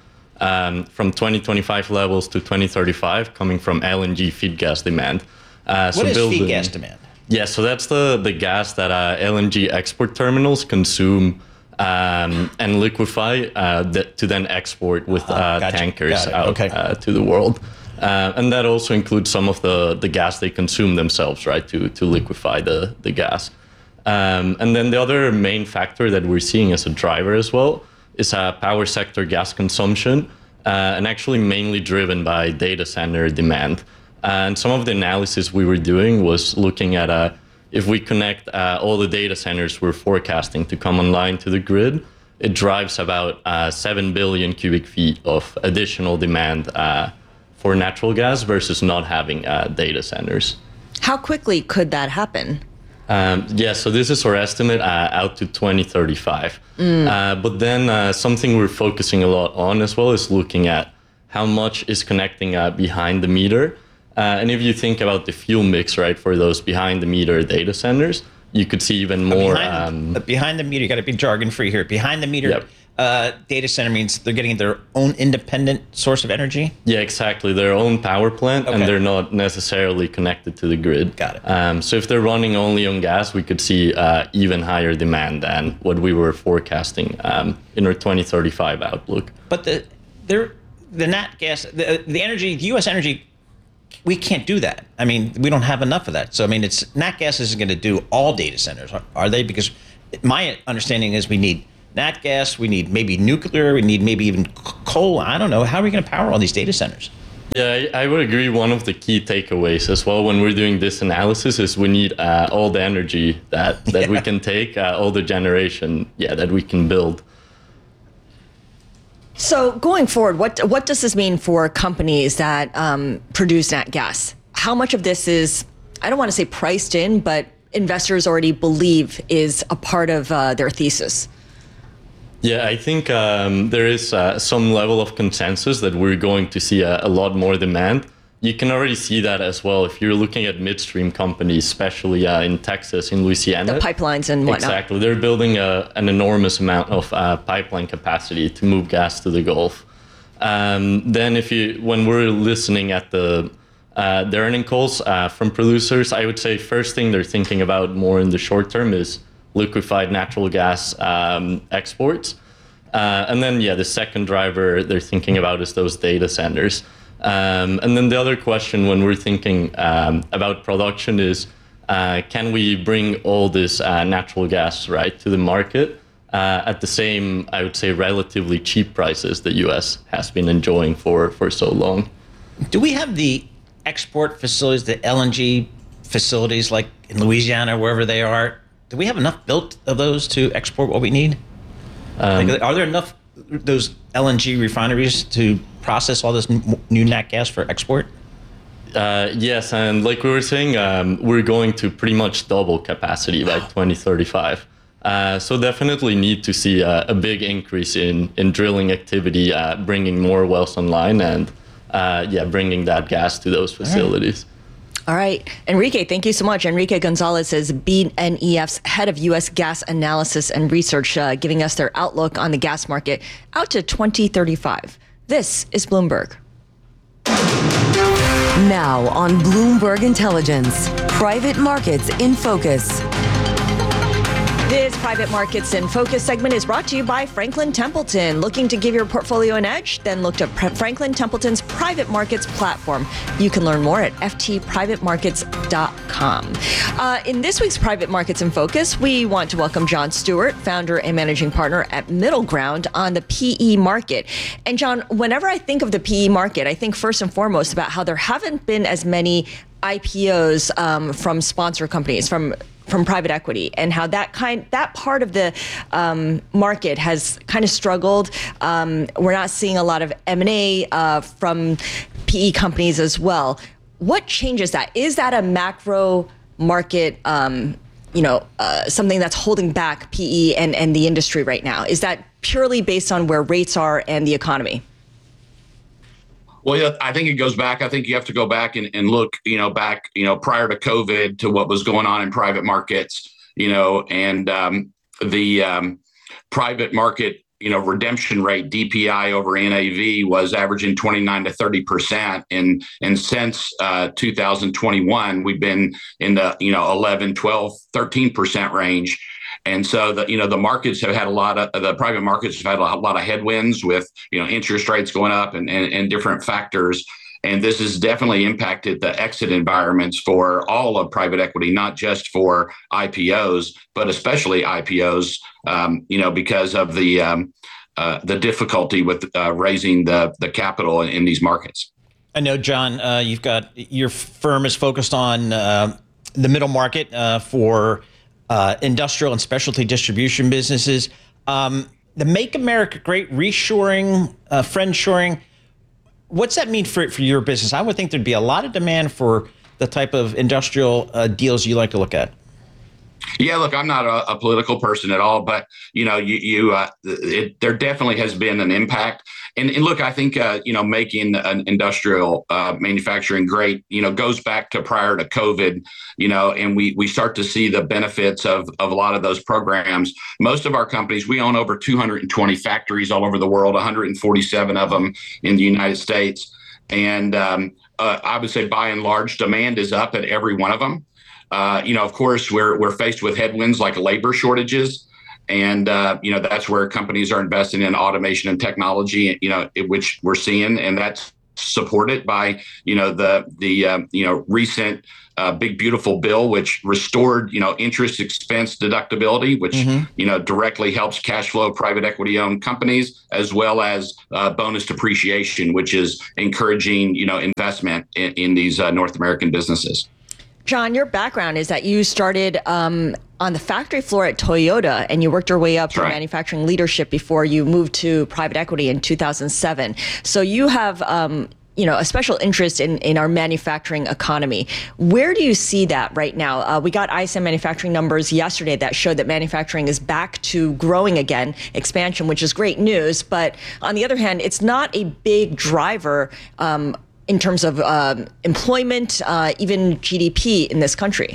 from 2025 levels to 2035 coming from LNG feed gas demand. What is feed gas demand? Yeah, so that's the gas that LNG export terminals consume and liquefy to then export with tankers out to the world. And that also includes some of the gas they consume themselves, right, to liquefy the gas. And then the other main factor that we're seeing as a driver as well is power sector gas consumption, and actually mainly driven by data center demand. And some of the analysis we were doing was looking at if we connect all the data centers we're forecasting to come online to the grid, it drives about 7 billion cubic feet of additional demand for natural gas versus not having data centers. How quickly could that happen? So this is our estimate out to 2035. But then something we're focusing a lot on as well is looking at how much is connecting behind the meter. And if you think about the fuel mix, right, for those behind the meter data centers, you could see even more. Behind the meter, you got to be jargon free here. Behind the meter data center means they're getting their own independent source of energy? Yeah, exactly. Their own power plant, and they're not necessarily connected to the grid. Got it. So if they're running only on gas, we could see even higher demand than what we were forecasting in our 2035 outlook. But the nat gas, the energy, the U.S. energy, we can't do that. I mean, we don't have enough of that. So, I mean, nat gas isn't going to do all data centers, are they? Because my understanding is we need nat gas, we need maybe nuclear, we need maybe even coal. I don't know. How are we going to power all these data centers? Yeah, I would agree. One of the key takeaways as well when we're doing this analysis is we need all the energy that we can take, all the generation, that we can build. So going forward, what does this mean for companies that produce nat gas? How much of this is, I don't want to say priced in, but investors already believe is a part of their thesis? Yeah, I think there is some level of consensus that we're going to see a lot more demand. You can already see that as well if you're looking at midstream companies, especially in Texas, in Louisiana. The pipelines and whatnot. Exactly. They're building an enormous amount of pipeline capacity to move gas to the Gulf. Then when we're listening at the earning calls from producers, I would say first thing they're thinking about more in the short term is liquefied natural gas exports. And then, the second driver they're thinking about is those data centers. And then the other question when we're thinking about production is, can we bring all this natural gas, right, to the market at the same, I would say, relatively cheap prices the U.S. has been enjoying for so long? Do we have the export facilities, the LNG facilities like in Louisiana, wherever they are? Do we have enough built of those to export what we need? Are there enough those LNG refineries to process all this new nat gas for export? Yes, and like we were saying, we're going to pretty much double capacity by 2035. So definitely need to see a big increase in drilling activity, bringing more wells online and bringing that gas to those facilities. All right. Enrique, thank you so much. Enrique Gonzalez is BNEF's head of U.S. gas analysis and research, giving us their outlook on the gas market out to 2035. This is Bloomberg. Now on Bloomberg Intelligence, private markets in focus. This Private Markets in Focus segment is brought to you by Franklin Templeton. Looking to give your portfolio an edge? Then look to Franklin Templeton's private markets platform. You can learn more at ftprivatemarkets.com. In this week's Private Markets in Focus, we want to welcome John Stewart, founder and managing partner at Middle Ground on the PE market. And John, whenever I think of the PE market, I think first and foremost about how there haven't been as many IPOs from sponsor companies, from private equity, and how that part of the market has kind of struggled. We're not seeing a lot of M&A from PE companies as well. What changes that? Is that a macro market, something that's holding back PE and the industry right now? Is that purely based on where rates are and the economy? Well, yeah, I think it goes back. I think you have to go back and look, back, prior to COVID to what was going on in private markets, and the private market, redemption rate, DPI over NAV, was averaging 29 to 30%. And since 2021, we've been in the 11, 12, 13% range. And so the markets have had the private markets have had a lot of headwinds with interest rates going up and different factors. And this has definitely impacted the exit environments for all of private equity, not just for IPOs, but especially IPOs, because of the difficulty with raising the capital in these markets. I know, John, your firm is focused on the middle market for industrial and specialty distribution businesses. The Make America Great reshoring, friendshoring, what's that mean for your business? I would think there'd be a lot of demand for the type of industrial deals you like to look at. Yeah, look, I'm not a political person at all, but there definitely has been an impact. And look, I think making an industrial manufacturing great, goes back to prior to COVID, and we start to see the benefits of a lot of those programs. Most of our companies, we own over 220 factories all over the world, 147 of them in the United States, and I would say by and large, demand is up at every one of them. Of course, we're faced with headwinds like labor shortages, and that's where companies are investing in automation and technology, which we're seeing, and that's supported by the recent Big Beautiful Bill, which restored interest expense deductibility, which directly helps cash flow private equity owned companies, as well as bonus depreciation, which is encouraging investment in these North American businesses. John, your background is that you started on the factory floor at Toyota, and you worked your way up to manufacturing leadership before you moved to private equity in 2007. So you have, a special interest in our manufacturing economy. Where do you see that right now? We got ISM manufacturing numbers yesterday that showed that manufacturing is back to growing again, expansion, which is great news. But on the other hand, it's not a big driver in terms of employment, even GDP in this country?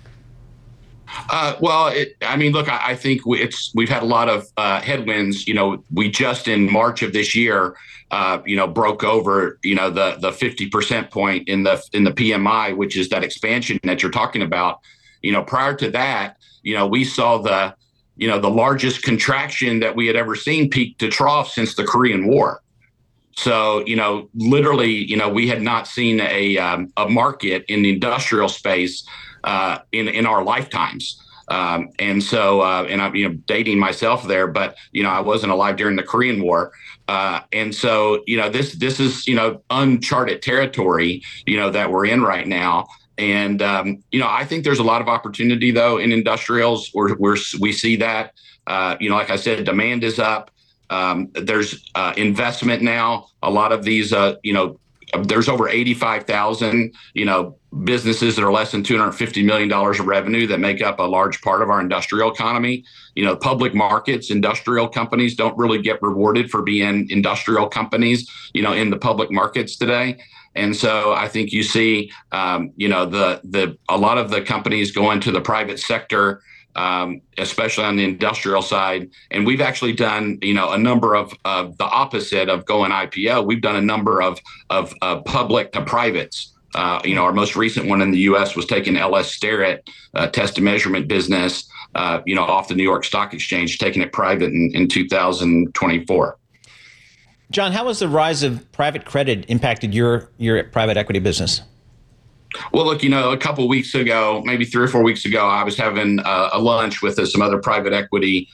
I think we've had a lot of headwinds. We just in March of this year, broke over, the 50% point in the PMI, which is that expansion that you're talking about. Prior to that, we saw the largest contraction that we had ever seen, peak to trough, since the Korean War. So, literally, we had not seen a market in the industrial space in our lifetimes. And I'm dating myself there, but, I wasn't alive during the Korean War. And so, this is, uncharted territory, that we're in right now. And, I think there's a lot of opportunity, though, in industrials where we see that, like I said, demand is up. There's investment now. A lot of these, there's over 85,000, businesses that are less than $250 million of revenue that make up a large part of our industrial economy. Public markets, industrial companies don't really get rewarded for being industrial companies, in the public markets today. And so I think you see, a lot of the companies go into the private sector, especially on the industrial side. And we've actually done, a number of the opposite of going IPO. We've done a number of public to privates. Our most recent one in the U.S. was taking LS Sterrett, test and measurement business, off the New York Stock Exchange, taking it private in 2024. John, how has the rise of private credit impacted your private equity business? Well, look, a couple of weeks ago, maybe 3 or 4 weeks ago, I was having a lunch with some other private equity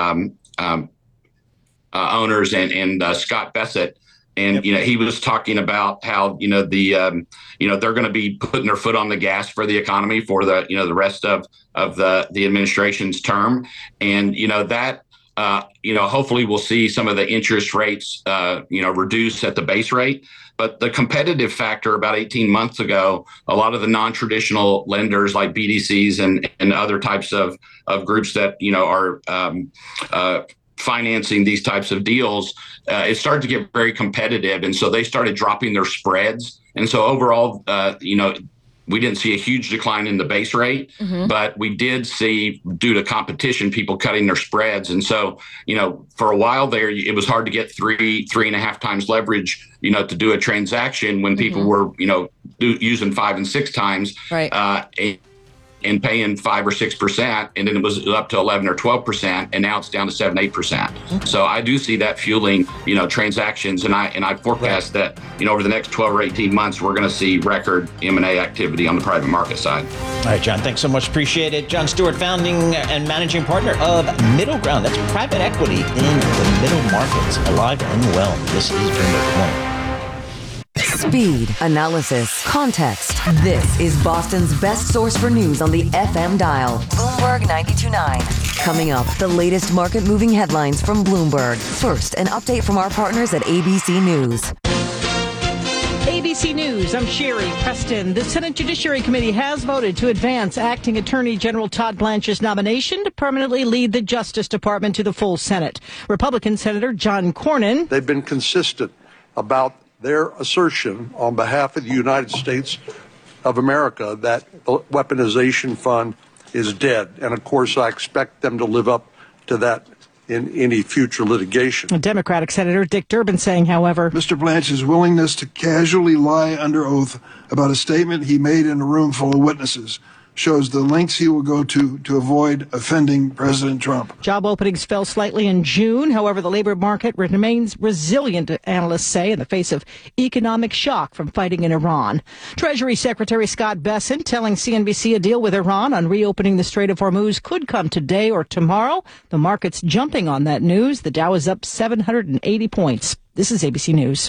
owners and Scott Bessett. And, he was talking about how, they're going to be putting their foot on the gas for the economy for the rest of the administration's term. And, that, hopefully we'll see some of the interest rates, reduce at the base rate. But the competitive factor about 18 months ago, a lot of the non-traditional lenders like BDCs and other types of groups that, are financing these types of deals, it started to get very competitive. And so they started dropping their spreads. And so overall, we didn't see a huge decline in the base rate, but we did see, due to competition, people cutting their spreads. And so, for a while there, it was hard to get 3.5 times leverage, to do a transaction when people were, using 5 and 6 times. Right. And paying 5 or 6%, and then it was up to 11 or 12%, and now it's down to 7-8%. So I do see that fueling, transactions, and I forecast that, over the next 12 or 18 months, we're going to see record M&A activity on the private market side. All right, John, thanks so much. Appreciate it. John Stewart, founding and managing partner of Middle Ground. That's private equity in the middle markets, alive and well. This is Bloomberg Morning. Speed, analysis, context. This is Boston's best source for news on the FM dial. Bloomberg 92.9. Coming up, the latest market-moving headlines from Bloomberg. First, an update from our partners at ABC News. ABC News, I'm Sherry Preston. The Senate Judiciary Committee has voted to advance Acting Attorney General Todd Blanche's nomination to permanently lead the Justice Department to the full Senate. Republican Senator John Cornyn. They've been consistent about their assertion on behalf of the United States of America that the weaponization fund is dead. And of course, I expect them to live up to that in any future litigation. Democratic Senator Dick Durbin saying, however, Mr. Blanche's willingness to casually lie under oath about a statement he made in a room full of witnesses shows the lengths he will go to avoid offending President Trump. Job openings fell slightly in June. However, the labor market remains resilient, analysts say, in the face of economic shock from fighting in Iran. Treasury Secretary Scott Bessent telling CNBC a deal with Iran on reopening the Strait of Hormuz could come today or tomorrow. The market's jumping on that news. The Dow is up 780 points. This is ABC News.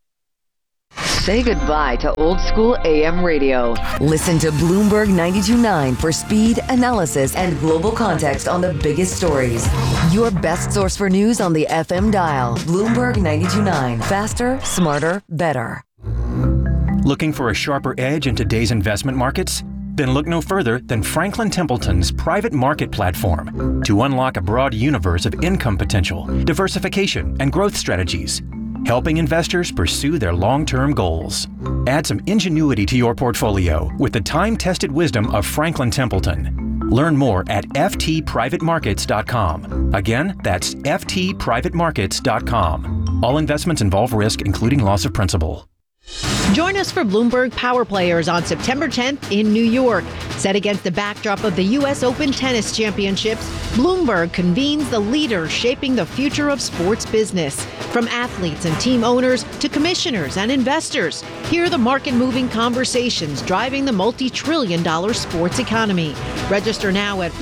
Say goodbye to old school AM radio. Listen to Bloomberg 92.9 for speed, analysis, and global context on the biggest stories. Your best source for news on the FM dial. Bloomberg 92.9. Faster, smarter, better. Looking for a sharper edge in today's investment markets? Then look no further than Franklin Templeton's private market platform to unlock a broad universe of income potential, diversification, and growth strategies, helping investors pursue their long-term goals. Add some ingenuity to your portfolio with the time-tested wisdom of Franklin Templeton. Learn more at ftprivatemarkets.com. Again, that's ftprivatemarkets.com. All investments involve risk, including loss of principal. Join us for Bloomberg Power Players on September 10th in New York. Set against the backdrop of the U.S. Open Tennis Championships, Bloomberg convenes the leaders shaping the future of sports business. From athletes and team owners to commissioners and investors, hear the market-moving conversations driving the multi-trillion-dollar sports economy. Register now at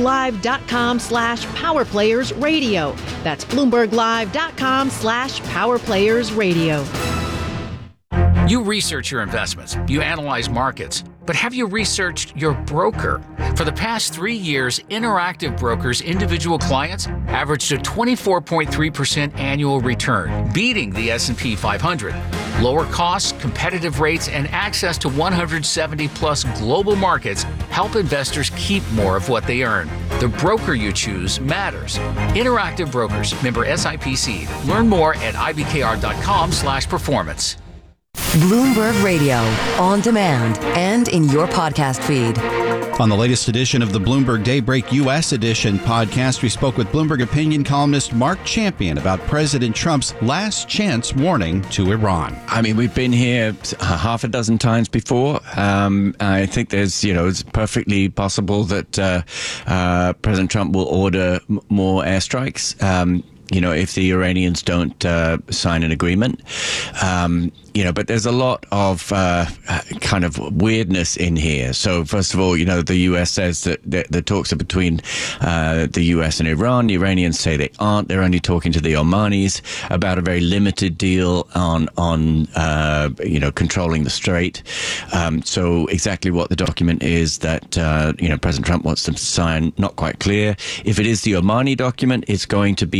BloombergLive.com/PowerPlayersRadio. That's BloombergLive.com/PowerPlayersRadio. You research your investments, you analyze markets, but have you researched your broker? For the past 3 years, Interactive Brokers' individual clients averaged a 24.3% annual return, beating the S&P 500. Lower costs, competitive rates, and access to 170-plus global markets help investors keep more of what they earn. The broker you choose matters. Interactive Brokers, member SIPC. Learn more at ibkr.com/performance. Bloomberg Radio, on demand and in your podcast feed. On the latest edition of the Bloomberg Daybreak U.S. Edition podcast, we spoke with Bloomberg opinion columnist Mark Champion about President Trump's last chance warning to Iran. I mean, we've been here half a dozen times before. I think there's, it's perfectly possible that President Trump will order more airstrikes. If the Iranians don't sign an agreement. But there's a lot of kind of weirdness in here. So first of all, the U.S. says that the talks are between the U.S. and Iran. The Iranians say they aren't. They're only talking to the Omanis about a very limited deal on controlling the strait. So exactly what the document is that, President Trump wants them to sign, not quite clear. If it is the Omani document, it's going to be one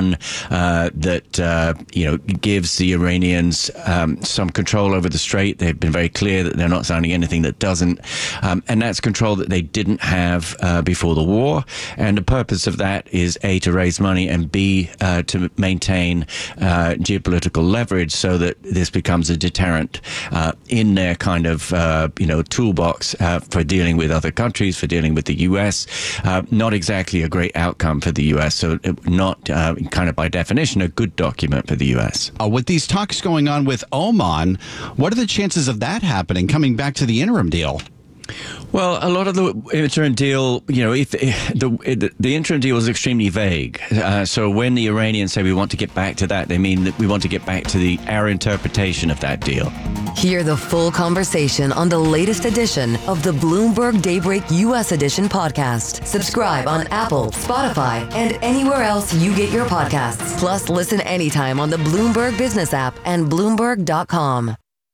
one that gives the Iranians some control over the strait. They've been very clear that they're not signing anything that doesn't, and that's control that they didn't have before the war. And the purpose of that is A, to raise money, and B, to maintain geopolitical leverage so that this becomes a deterrent in their kind of toolbox for dealing with other countries, for dealing with the U.S. Not exactly a great outcome for the U.S., so not kind of by definition a good document for the U.S. With these talks going on with Oman, what are the chances of that happening, coming back to the interim deal? Well, a lot of the interim deal, if the interim deal is extremely vague. So when the Iranians say we want to get back to that, they mean that we want to get back to our interpretation of that deal. Hear the full conversation on the latest edition of the Bloomberg Daybreak U.S. Edition podcast. Subscribe on Apple, Spotify, and anywhere else you get your podcasts. Plus, listen anytime on the Bloomberg Business app and Bloomberg.com.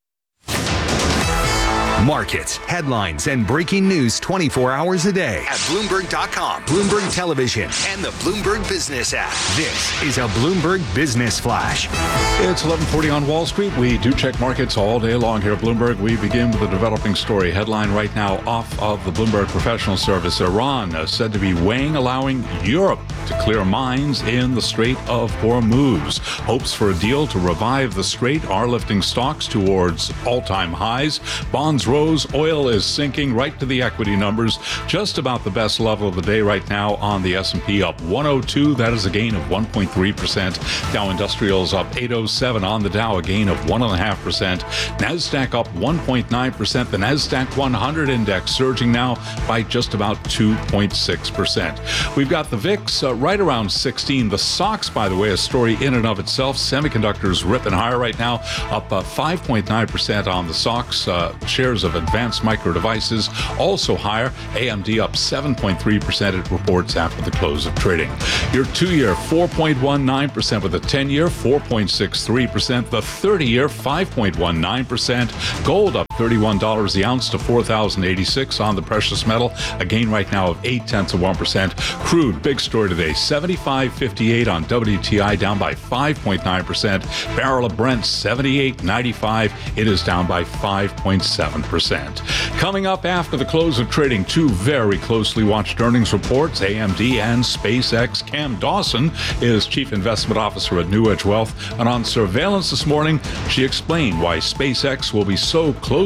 Markets, headlines, and breaking news 24 hours a day at Bloomberg.com, Bloomberg Television, and the Bloomberg Business app. This is a Bloomberg Business Flash. It's 11:40 on Wall Street. We do check markets all day long here at Bloomberg. We begin with a developing story. Headline right now off of the Bloomberg Professional Service. Iran said to be weighing allowing Europe to clear mines in the Strait of Hormuz. Hopes for a deal to revive the strait are lifting stocks towards all-time highs. Bonds rose. Oil is sinking right to the equity numbers. Just about the best level of the day right now on the S&P, up 102. That is a gain of 1.3%. Dow Industrials up 807 on the Dow, a gain of 1.5%. NASDAQ up 1.9%. The NASDAQ 100 index surging now by just about 2.6%. We've got the VIX right around 16. The SOX, by the way, a story in and of itself. Semiconductors ripping higher right now, up 5.9% on the SOX. Shares of Advanced Micro Devices also higher. AMD up 7.3%. It reports after the close of trading. Your 2-year 4.19%, with a 10-year 4.63%. The 30-year 5.19%. Gold up $31 the ounce to $4,086 on the precious metal. A gain right now of 0.8%. Crude, big story today. $75.58 on WTI, down by 5.9%. Barrel of Brent, $78.95. It is down by 5.7%. Coming up after the close of trading, two very closely watched earnings reports, AMD and SpaceX. Cam Dawson is Chief Investment Officer at New Edge Wealth. And on surveillance this morning, she explained why SpaceX will be so close